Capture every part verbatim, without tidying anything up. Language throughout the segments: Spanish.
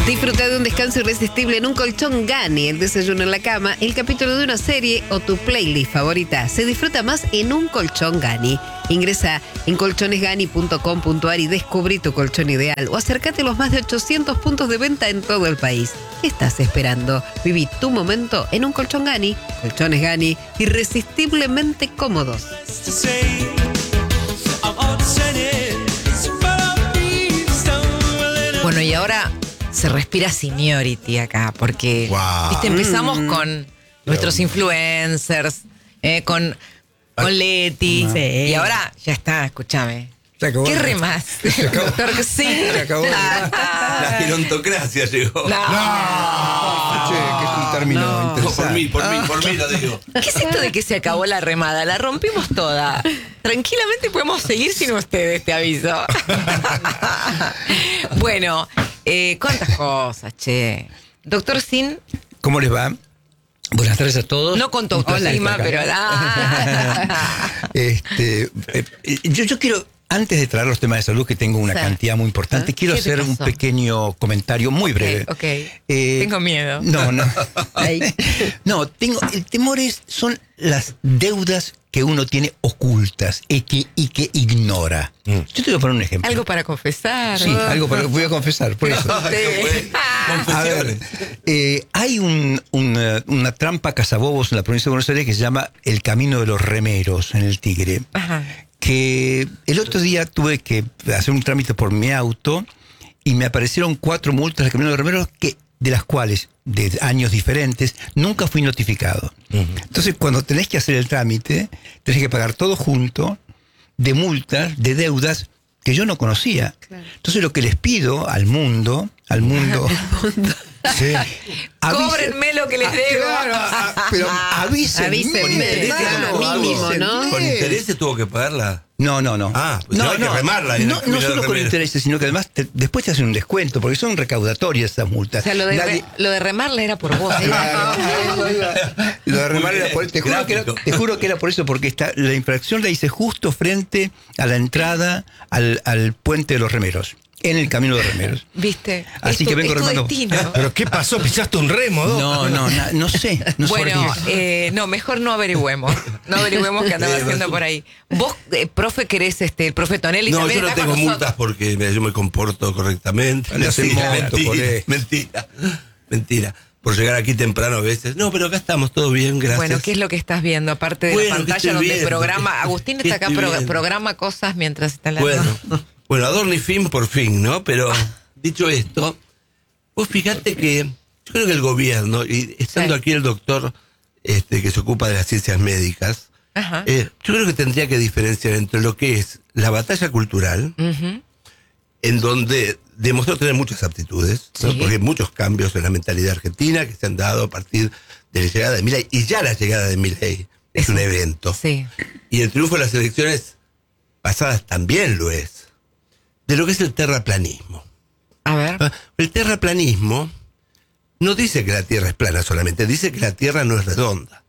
Disfruta de un descanso irresistible en un colchón Gani, el desayuno en la cama, el capítulo de una serie o tu playlist favorita. Se disfruta más en un colchón Gani. Ingresa en colchones gani punto com punto ar y descubrí tu colchón ideal o acércate a los más de ochocientos puntos de venta en todo el país. ¿Qué estás esperando? Viví tu momento en un colchón Gani. Colchones Gani, irresistiblemente cómodos. Bueno, y ahora se respira seniority acá, porque Wow. ¿viste? Empezamos Mm. con nuestros influencers, eh, con, con Leti, Sí. y ahora ya está, escúchame. Se acabó. ¿Qué remas? Doctor, que sí. Se acabó. La gerontocracia llegó. No. Che, que es un término No. No, interesante. por mí, por mí, por mí lo digo. ¿Qué es esto de que se acabó la remada? La rompimos toda. Tranquilamente podemos seguir sin ustedes, te aviso. Bueno, eh, ¿cuántas cosas, che? Doctor Sin, ¿Cómo les va? Buenas tardes a todos. no con tu Un placer autoestima, estar pero... acá. Ah. este, eh, yo, yo quiero, antes de traer los temas de salud, que tengo una Sí. cantidad muy importante, ¿Ah? quiero ¿Qué te hacer un pasó? pequeño comentario muy breve. Ok, ok. Eh, Tengo miedo. No, no. No, tengo, el temor es, son las deudas que uno tiene ocultas y que, y que ignora. Yo te voy a poner un ejemplo. Algo para confesar. Sí, algo para, voy a confesar, por eso. Ay, qué bueno. A ver, Confesiones. eh, hay un, una, una trampa cazabobos en la provincia de Buenos Aires que se llama el Camino de los Remeros en el Tigre. Ajá. Que el otro día tuve que hacer un trámite por mi auto y me aparecieron cuatro multas del Camino de los Remeros que, de las cuales, de años diferentes, nunca fui notificado. Entonces, cuando tenés que hacer el trámite, tenés que pagar todo junto de multas, de deudas que yo no conocía. Claro. Entonces, lo que les pido al mundo, al mundo... Sí. avisen- Cóbrenme lo que les debo. Claro, a- pero avísenme. Avísenme, con interés, claro, claro, mínimo, avísenme. ¿no? ¿Con intereses tuvo que pagarla? No, no, no. Ah, pues hay que remarla en el No, Camino no de solo los con Remeros. intereses, sino que además te- después te hacen un descuento, porque son recaudatorias esas multas. O sea, lo de, Nadie- re- lo de remarle era por vos. Lo de remar era por te juro, que era, Gráfico. te juro que era por eso, porque está, la infracción la hice justo frente a la entrada al, al puente de los remeros, en el Camino de los Remeros. ¿Viste? Así Es tu- que vengo es tu remando. destino. ¿Pero qué pasó? ¿Pisaste un remo, Doc? No, no, na- no sé. No sé Bueno, por qué. eh, no, mejor no averigüemos. No averigüemos qué andaba haciendo por ahí. Vos, eh, profe, querés, este, el profe Tonelli No, también yo no está tengo con nosotros. multas porque mira, yo me comporto correctamente. Le hacen Mentira, monto, por mentira, eso. mentira, mentira. Por llegar aquí temprano a veces. No, pero acá estamos, todo bien, gracias. Bueno, ¿qué es lo que estás viendo? Aparte de Bueno, la ¿qué pantalla estoy donde viendo? programa. Agustín ¿Qué está acá, estoy pro- viendo? programa cosas mientras está en la. Bueno, bueno, adorno y fin por fin, ¿no? Pero dicho esto, vos fíjate que yo creo que el gobierno, y estando Sí. aquí el doctor este, que se ocupa de las ciencias médicas, Ajá. eh, yo creo que tendría que diferenciar entre lo que es la batalla cultural, Ujú. en donde demostró tener muchas aptitudes, ¿no? Sí. Porque hay muchos cambios en la mentalidad argentina que se han dado a partir de la llegada de Milei, y ya la llegada de Milei es un evento. Sí. Y el triunfo de las elecciones pasadas también lo es. De lo que es el terraplanismo. A ver. Ah, El terraplanismo no dice que la Tierra es plana solamente, dice que la Tierra no es redonda.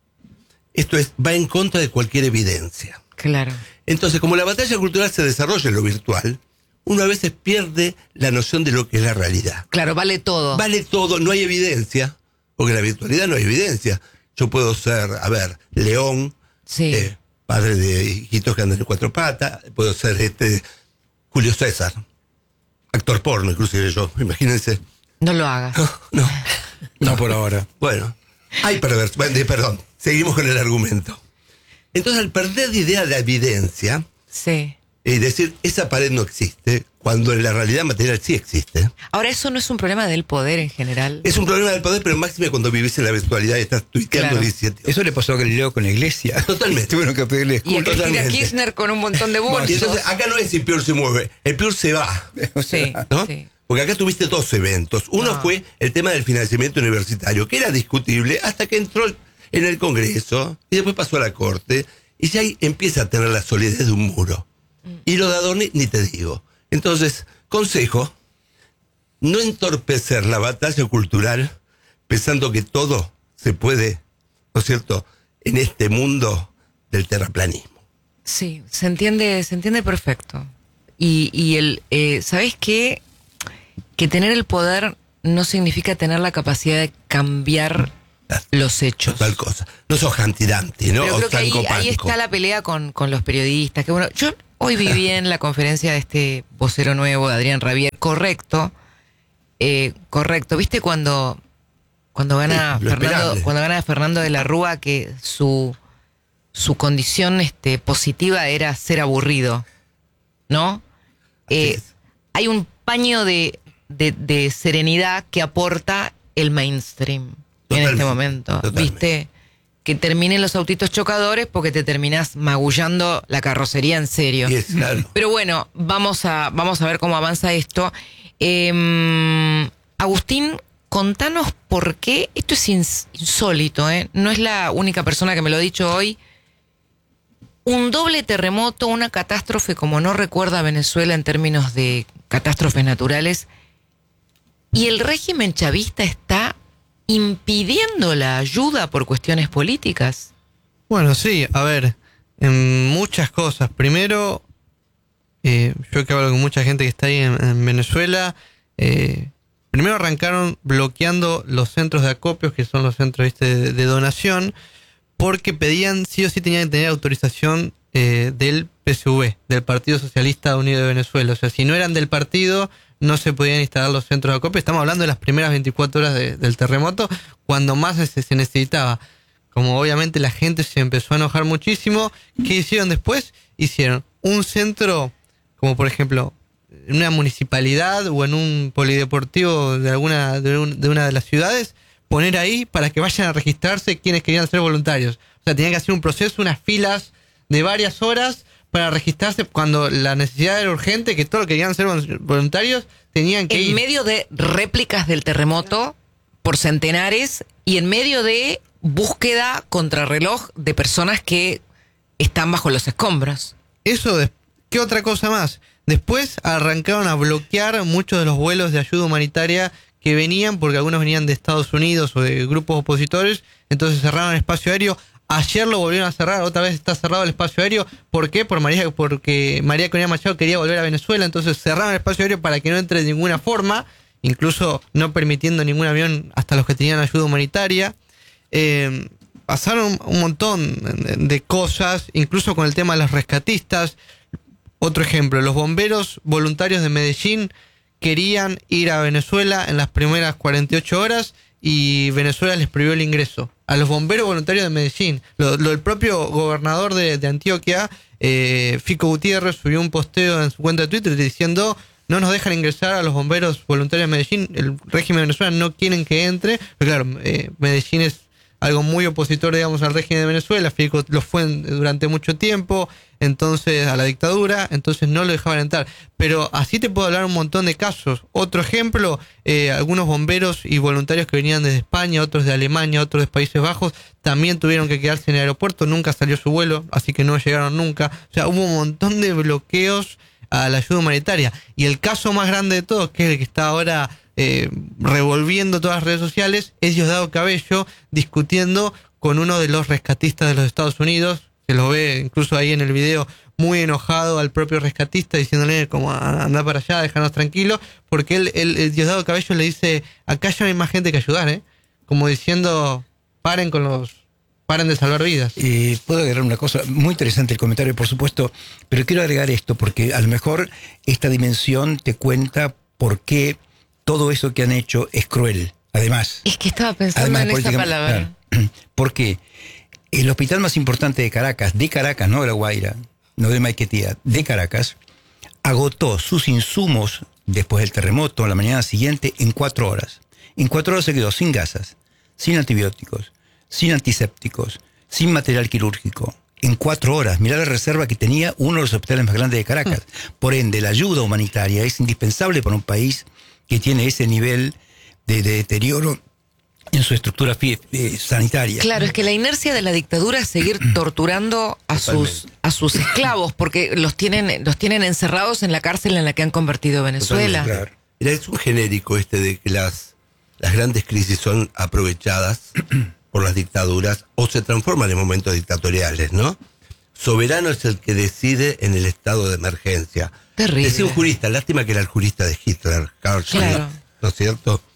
Esto es, va en contra de cualquier evidencia. Claro. Entonces, como la batalla cultural se desarrolla en lo virtual, uno a veces pierde la noción de lo que es la realidad. Claro, vale todo. Vale todo, no hay evidencia, porque en la virtualidad no hay evidencia. Yo puedo ser, a ver, León, Sí. eh, padre de hijitos que andan en cuatro patas, puedo ser este Julio César, actor porno, inclusive yo, imagínense. No lo hagas. No, no. No por ahora. Bueno, hay perverso, bueno, eh, perdón, seguimos con el argumento. Entonces, al perder idea de evidencia Sí. y decir, esa pared no existe, cuando en la realidad material sí existe, Ahora, eso no es un problema del poder en general. es un problema del poder, pero máximo cuando vivís en la virtualidad y estás tuiteando Claro. diciendo. Eso le pasó a Galileo con la iglesia. Totalmente. Tuvieron que pedirle Y a disculpas. Cristina totalmente. Kirchner con un montón de bolsos. Y entonces, acá no es si el peor se mueve, el peor se va. Sí, ¿No? sí. Porque acá tuviste dos eventos. Uno No. fue el tema del financiamiento universitario, que era discutible hasta que entró en el Congreso y después pasó a la Corte, y ya ahí empieza a tener la solidez de un muro. Y lo de Adorni ni te digo. Entonces, consejo, no entorpecer la batalla cultural pensando que todo se puede, ¿no es cierto?, en este mundo del terraplanismo. Sí, se entiende, se entiende perfecto. Y, y el, eh, ¿sabes qué? Que tener el poder no significa tener la capacidad de cambiar los hechos. Tal cosa. No sos Jantidanti, ¿no? Pero O creo que ahí, ahí Sancopático. está la pelea con, con los periodistas. Que bueno, yo hoy viví en la conferencia de este vocero nuevo, de Adrián Rabier. Correcto. Eh, correcto. ¿Viste cuando, cuando gana Sí, lo Fernando, esperable. cuando gana Fernando de la Rúa, que su, su condición este, positiva era ser aburrido? ¿No? Eh, es. hay un paño de, de, de serenidad que aporta el mainstream en Totalmente, este momento. totalmente. ¿Viste? Que terminen los autitos chocadores porque te terminás magullando la carrocería en serio. Y es, claro. Pero bueno, vamos a, vamos a ver cómo avanza esto. Eh, Agustín, contanos por qué, esto es ins- insólito, ¿eh? No es la única persona que me lo ha dicho hoy. Un doble terremoto, una catástrofe como no recuerda Venezuela en términos de catástrofes naturales, y el régimen chavista está impidiendo la ayuda por cuestiones políticas. Bueno, sí, a ver, en muchas cosas. Primero, eh, yo que hablo con mucha gente que está ahí en, en Venezuela, eh, primero arrancaron bloqueando los centros de acopios, que son los centros, ¿viste?, de, de donación, porque pedían, sí o sí tenían que tener autorización eh, del P S U V, del Partido Socialista Unido de Venezuela. O sea, si no eran del partido, no se podían instalar los centros de acopio. Estamos hablando de las primeras veinticuatro horas de, del terremoto, cuando más se, se necesitaba. Como obviamente la gente se empezó a enojar muchísimo, ¿qué hicieron después? Hicieron un centro, como por ejemplo, en una municipalidad o en un polideportivo de alguna de, un, de una de las ciudades, poner ahí para que vayan a registrarse quienes querían ser voluntarios. O sea, tenían que hacer un proceso, unas filas de varias horas para registrarse cuando la necesidad era urgente, que todos los que querían ser voluntarios tenían que En ir. medio de réplicas del terremoto por centenares y en medio de búsqueda contrarreloj de personas que están bajo los escombros. Eso, de- ¿qué otra cosa más? Después arrancaron a bloquear muchos de los vuelos de ayuda humanitaria que venían, porque algunos venían de Estados Unidos o de grupos opositores, entonces cerraron el espacio aéreo. Ayer lo volvieron a cerrar, otra vez está cerrado el espacio aéreo. ¿Por qué? Por María, porque María Corina Machado quería volver a Venezuela, entonces cerraron el espacio aéreo para que no entre de ninguna forma, incluso no permitiendo ningún avión hasta los que tenían ayuda humanitaria. Eh, pasaron un montón de cosas, incluso con el tema de los rescatistas. Otro ejemplo, los bomberos voluntarios de Medellín querían ir a Venezuela en las primeras cuarenta y ocho horas y Venezuela les prohibió el ingreso. A los bomberos voluntarios de Medellín. Lo, lo el propio gobernador de, de Antioquia, eh, Fico Gutiérrez, subió un posteo en su cuenta de Twitter diciendo: no nos dejan ingresar a los bomberos voluntarios de Medellín, el régimen de Venezuela no quieren que entre. Pero claro, eh, Medellín es algo muy opositor, digamos, al régimen de Venezuela. Fico lo fue en- durante mucho tiempo, entonces a la dictadura, entonces no lo dejaban entrar. Pero así te puedo hablar un montón de casos. Otro ejemplo, eh, algunos bomberos y voluntarios que venían desde España, otros de Alemania, otros de Países Bajos, también tuvieron que quedarse en el aeropuerto, nunca salió su vuelo, así que no llegaron nunca. O sea, hubo un montón de bloqueos a la ayuda humanitaria. Y el caso más grande de todos, que es el que está ahora eh, revolviendo todas las redes sociales, es Diosdado Cabello discutiendo con uno de los rescatistas de los Estados Unidos. Se lo ve incluso ahí en el video muy enojado al propio rescatista, diciéndole como: anda para allá, déjanos tranquilos, porque él, él, el Diosdado Cabello le dice: acá ya no hay más gente que ayudar, ¿eh? Como diciendo, paren con los, paren de salvar vidas. Eh, puedo agregar una cosa, muy interesante el comentario, por supuesto, pero quiero agregar esto porque a lo mejor esta dimensión te cuenta por qué todo eso que han hecho es cruel. Además, Es que estaba pensando además en esa política- palabra. claro. Porque el hospital más importante de Caracas, de Caracas, no de La Guaira, no de Maiquetía, de Caracas, agotó sus insumos después del terremoto, la mañana siguiente, en cuatro horas. En cuatro horas se quedó sin gasas, sin antibióticos, sin antisépticos, sin material quirúrgico. En cuatro horas, mirá la reserva que tenía uno de los hospitales más grandes de Caracas. Por ende, la ayuda humanitaria es indispensable para un país que tiene ese nivel de, de deterioro en su estructura fi- eh, sanitaria. Claro, es que la inercia de la dictadura es seguir torturando a sus, Totalmente. a sus esclavos, porque los tienen, los tienen encerrados en la cárcel en la que han convertido Venezuela. Totalmente, claro. Mira, es un genérico este de que las, las grandes crisis son aprovechadas por las dictaduras o se transforman en momentos dictatoriales, ¿no? Soberano es el que decide en el estado de emergencia. Terrible. Decía un jurista, lástima que era el jurista de Hitler, Carl Schmitt, Claro. ¿no es cierto?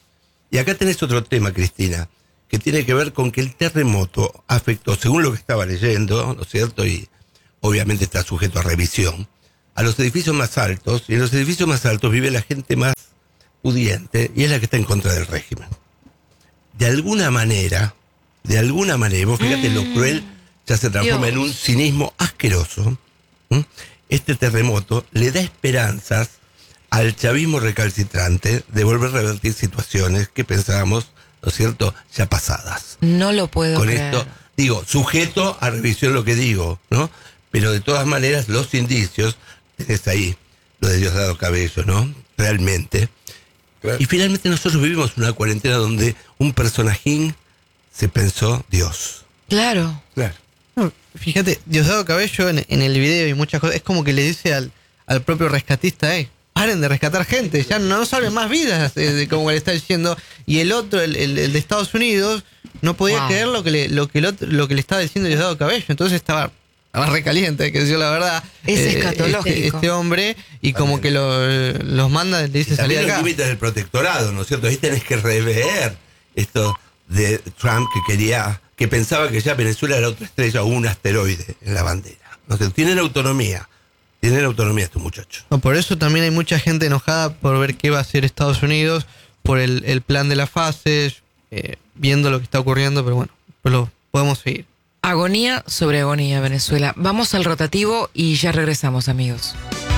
Y acá tenés otro tema, Cristina, que tiene que ver con que el terremoto afectó, según lo que estaba leyendo, ¿no es cierto? Y obviamente está sujeto a revisión, a los edificios más altos, y en los edificios más altos vive la gente más pudiente, y es la que está en contra del régimen. De alguna manera, de alguna manera, vos fíjate lo cruel, ya se transforma Dios. en un cinismo asqueroso. ¿Mm? Este terremoto le da esperanzas al chavismo recalcitrante de volver a revertir situaciones que pensábamos, ¿no es cierto?, ya pasadas. No lo puedo Con creer. esto, digo, sujeto a revisión lo que digo, ¿no? Pero de todas maneras, los indicios, tenés ahí lo de Diosdado Cabello, ¿no? Realmente. Claro. Y finalmente nosotros vivimos una cuarentena donde un personajín se pensó Dios. Claro. Claro. No, fíjate, Diosdado Cabello en, en el video y muchas cosas, es como que le dice al, al propio rescatista, eh, paren de rescatar gente, ya no salven más vidas, eh, de- como le está diciendo. Y el otro, el, el- el de Estados Unidos, no podía Wow. creer lo que le, lo que el otro- lo que le estaba diciendo Diosdado Cabello. Entonces estaba, estaba recaliente, hay que decir la verdad. Es eh, escatológico. Este, este hombre, y como que lo, los manda, le dice Y salir también de los acá. límites del protectorado, ¿no es cierto? Ahí tenés que rever esto de Trump que quería, que pensaba que ya Venezuela era otra estrella o un asteroide en la bandera. No sé, tienen autonomía, tienen autonomía estos muchachos. No, por eso también hay mucha gente enojada por ver qué va a hacer Estados Unidos, por el, el plan de las fases, eh, viendo lo que está ocurriendo, pero bueno, pues lo podemos seguir. Agonía sobre agonía, Venezuela. Vamos al rotativo y ya regresamos, amigos.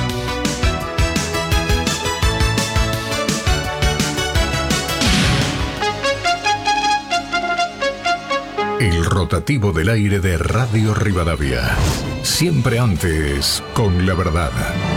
El rotativo del aire de Radio Rivadavia. Siempre antes con la verdad.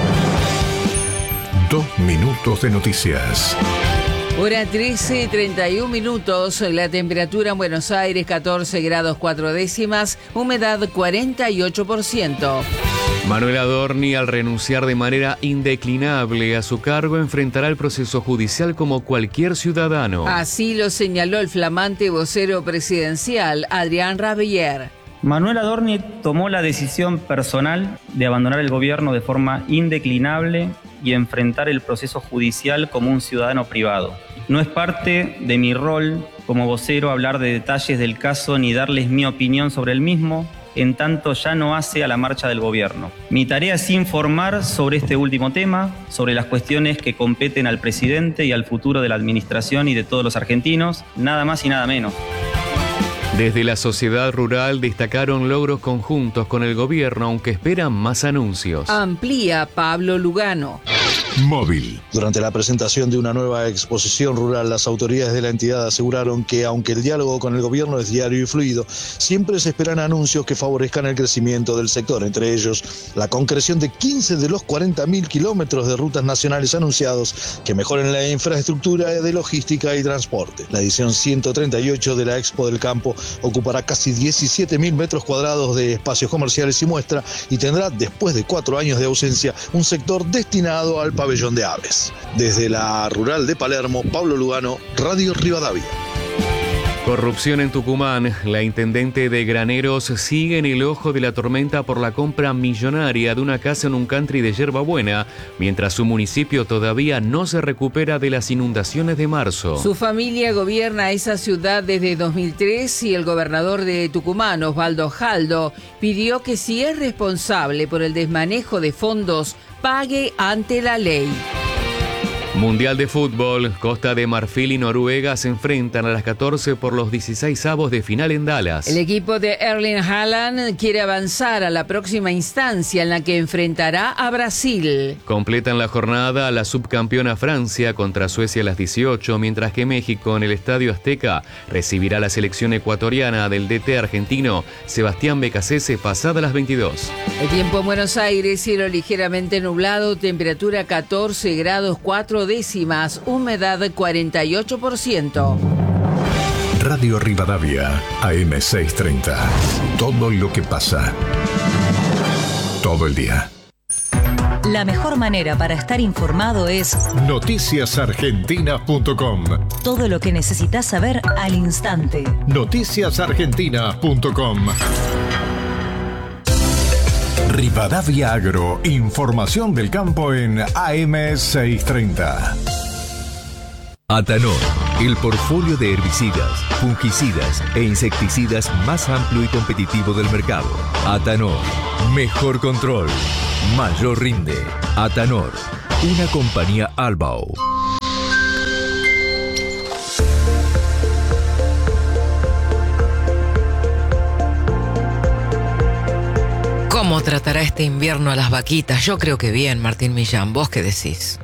Dos minutos de noticias. Hora trece, treinta y un minutos, la temperatura en Buenos Aires catorce grados cuatro décimas, humedad cuarenta y ocho por ciento. Manuel Adorni, al renunciar de manera indeclinable a su cargo, enfrentará el proceso judicial como cualquier ciudadano. Así lo señaló el flamante vocero presidencial, Adrián Rabier. Manuel Adorni tomó la decisión personal de abandonar el gobierno de forma indeclinable y enfrentar el proceso judicial como un ciudadano privado. No es parte de mi rol como vocero hablar de detalles del caso ni darles mi opinión sobre el mismo, en tanto ya no hace a la marcha del gobierno. Mi tarea es informar sobre este último tema, sobre las cuestiones que competen al presidente y al futuro de la administración y de todos los argentinos, nada más y nada menos. Desde la sociedad rural destacaron logros conjuntos con el gobierno, aunque esperan más anuncios. Amplía Pablo Lugano. Móvil. Durante la presentación de una nueva exposición rural, las autoridades de la entidad aseguraron que, aunque el diálogo con el gobierno es diario y fluido, siempre se esperan anuncios que favorezcan el crecimiento del sector, entre ellos la concreción de quince de los cuarenta mil kilómetros de rutas nacionales anunciados que mejoren la infraestructura de logística y transporte. La edición ciento treinta y ocho de la Expo del Campo ocupará casi diecisiete mil metros cuadrados de espacios comerciales y muestra, y tendrá, después de cuatro años de ausencia, un sector destinado al pabellón de aves. Desde la rural de Palermo, Pablo Lugano, Radio Rivadavia. Corrupción en Tucumán. La intendente de Graneros sigue en el ojo de la tormenta por la compra millonaria de una casa en un country de Yerbabuena, mientras su municipio todavía no se recupera de las inundaciones de marzo. Su familia gobierna esa ciudad desde dos mil tres y el gobernador de Tucumán, Osvaldo Jaldo, pidió que si es responsable por el desmanejo de fondos, pague ante la ley. Mundial de Fútbol. Costa de Marfil y Noruega se enfrentan a las catorce por los dieciseisavos de final en Dallas. El equipo de Erling Haaland quiere avanzar a la próxima instancia en la que enfrentará a Brasil. Completan la jornada la subcampeona Francia contra Suecia a las dieciocho, mientras que México en el Estadio Azteca recibirá la selección ecuatoriana del D T argentino Sebastián Becasese pasada las veintidós. El tiempo en Buenos Aires, cielo ligeramente nublado, temperatura catorce grados cuatro décimas, humedad cuarenta y ocho por ciento. Radio Rivadavia, A M seiscientos treinta. Todo lo que pasa. Todo el día. La mejor manera para estar informado es noticias argentinas punto com. todo lo que necesitas saber al instante. noticias argentinas punto com. Rivadavia Agro, información del campo en A M seiscientos treinta. Atanor, el portfolio de herbicidas, fungicidas e insecticidas más amplio y competitivo del mercado. Atanor, mejor control, mayor rinde. Atanor, una compañía Albao. ¿Cómo tratará este invierno a las vaquitas? Yo creo que bien, Martín Millán. ¿Vos qué decís?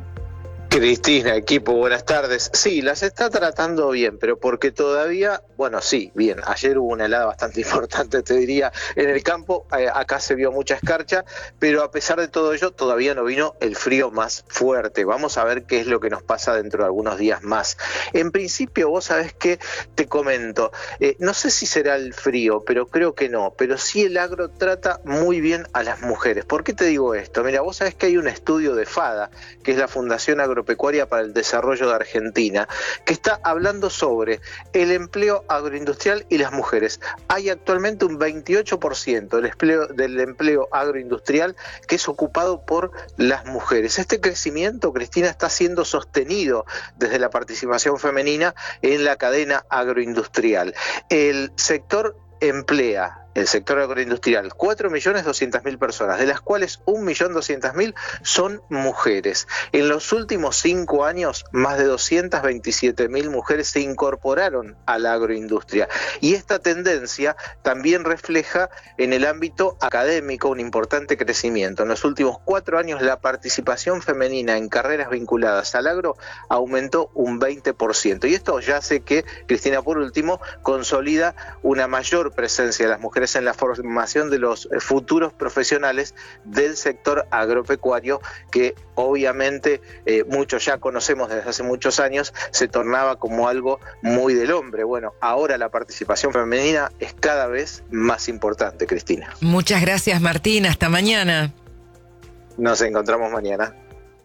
Cristina, equipo, buenas tardes. Sí, las está tratando bien, pero porque todavía, bueno, sí, bien, ayer hubo una helada bastante importante, te diría, en el campo, eh, acá se vio mucha escarcha, pero a pesar de todo ello, todavía no vino el frío más fuerte. Vamos a ver qué es lo que nos pasa dentro de algunos días más. En principio, vos sabés que te comento, eh, no sé si será el frío, pero creo que no, pero sí el agro trata muy bien a las mujeres. ¿Por qué te digo esto? Mira, vos sabés que hay un estudio de FADA, que es la Fundación Agropecuaria para el Desarrollo de Argentina, que está hablando sobre el empleo agroindustrial y las mujeres. Hay actualmente un veintiocho por ciento del empleo, del empleo agroindustrial que es ocupado por las mujeres. Este crecimiento, Cristina, está siendo sostenido desde la participación femenina en la cadena agroindustrial. El sector emplea, el sector agroindustrial, cuatro millones doscientas mil personas, de las cuales un millón doscientas mil son mujeres. En los últimos cinco años, más de doscientas veintisiete mil mujeres se incorporaron a la agroindustria. Y esta tendencia también refleja en el ámbito académico un importante crecimiento. En los últimos cuatro años, la participación femenina en carreras vinculadas al agro aumentó un veinte por ciento. Y esto ya hace que, Cristina, por último, consolida una mayor presencia de las mujeres en la formación de los futuros profesionales del sector agropecuario, que obviamente eh, muchos ya conocemos desde hace muchos años, se tornaba como algo muy del hombre. Bueno, ahora la participación femenina es cada vez más importante, Cristina. Muchas gracias, Martín. Hasta mañana. Nos encontramos mañana.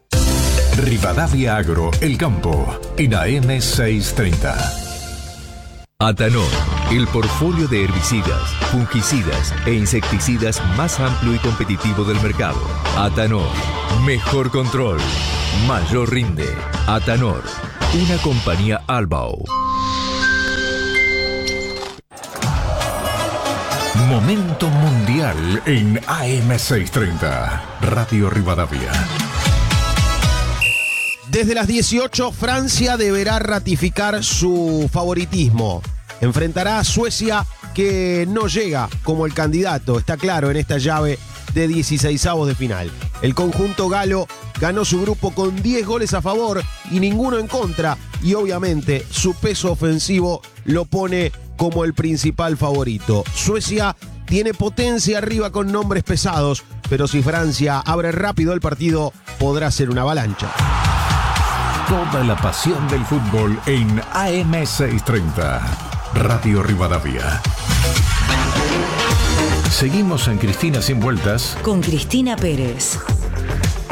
Rivadavia Agro, el campo, en A M seiscientos treinta. Atanor, el portfolio de herbicidas, fungicidas e insecticidas más amplio y competitivo del mercado. Atanor, mejor control, mayor rinde. Atanor, una compañía Albao. Momento mundial en A M seiscientos treinta. Radio Rivadavia. Desde las dieciocho, Francia deberá ratificar su favoritismo. Enfrentará a Suecia, que no llega como el candidato, está claro, en esta llave de dieciseisavos de final. El conjunto galo ganó su grupo con diez goles a favor y ninguno en contra, y obviamente su peso ofensivo lo pone como el principal favorito. Suecia tiene potencia arriba con nombres pesados, pero si Francia abre rápido el partido, podrá ser una avalancha. Toda la pasión del fútbol en A M seiscientos treinta. Radio Rivadavia. Seguimos en Cristina Sin Vueltas con Cristina Pérez.